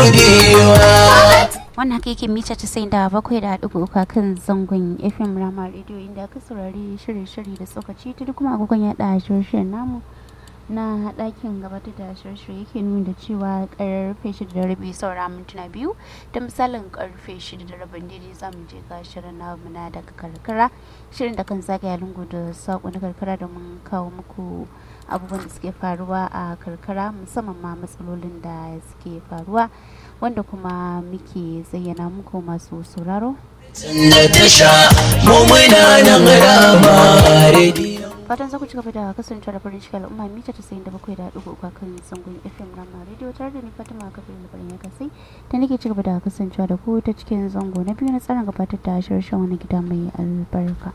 godewa. Wannan haka yake mita 97.3 kan zangon FM Rama Radio inda aka saurari shirye-shirye da tsokaci ta kuma agogon yaɗa shirye-shiryen namu na ɗakin gabatar da shirye-shirye yake nuni da cewa karfe 6:30 saura mintuna 2 da misalin karfe 6:30 daidai za mu je ga shirin namu na daga karkara, shirin da kan zagaya lungu da saƙo na karkara domin kawo muku abubuwan da suke faruwa a karkara musamman ma matsalolin da suke faruwa wanda kuma muke zayyana muku masu sauraro. Fatan za ku ci gaba da kasancewa da farin cikin al'umma mita 97.3 kan zangon FM Rama Radio tare da ni Fatima Kafin Labarin ya kasai ta nake ci gaba da kasancewa da ku ta cikin zango na biyu na tsarin gabatar da shirye-shiryen wani gida mai albarka.